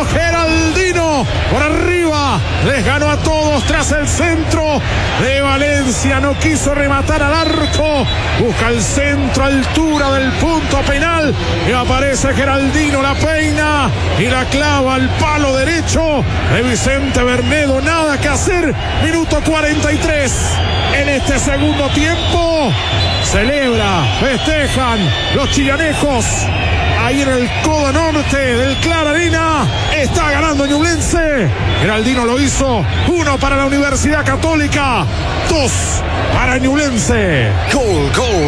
Giraldino por arriba, les ganó a todos tras el centro de Valencia, no quiso rematar al arco, busca el centro, altura del punto penal y aparece Giraldino, la peina y la clava al palo derecho de Vicente Bernedo. Nada que hacer, minuto 43 en este segundo tiempo. Celebra, festejan los chillanejos ahí en el codo norte del Clara Arena. Está ganando Ñublense. Giraldino lo hizo. 1 para la Universidad Católica, 2 para Ñublense. Gol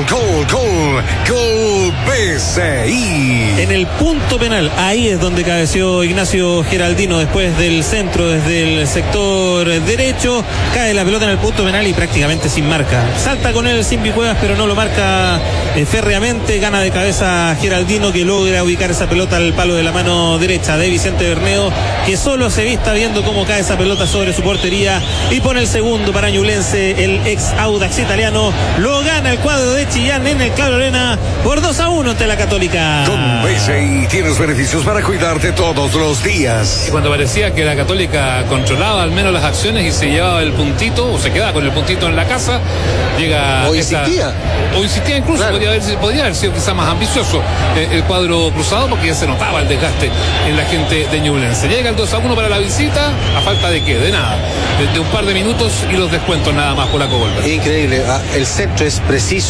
PCI. En el punto penal, ahí es donde cabeció Ignacio Giraldino después del centro, desde el sector derecho. Cae la pelota en el punto penal y prácticamente sin marca. Salta con él Simbi Cuevas, pero no lo marca férreamente. Gana de cabeza Giraldino, que logra ubicar esa pelota al palo de la mano derecha de Vicente Bernedo, que solo se vista viendo cómo cae esa pelota sobre su portería, y pone el segundo para Ñublense. El ex Audax italiano lo gana el cuadro de Chillán en el Clara Arena por 2-1 ante la Católica. Con BCI tienes beneficios para cuidarte todos los días. Y cuando parecía que la Católica controlaba al menos las acciones y se llevaba el puntito, o se quedaba con el puntito en la casa, llega o insistía incluso, claro. podría haber sido quizás más ambicioso el cuadro cruzado, porque ya se notaba el desgaste en la gente de Ñublense. Llega el 2-1 para la visita, a falta de qué, de nada, de un par de minutos y los descuentos nada más por la Colbert. Increíble, el centro es preciso.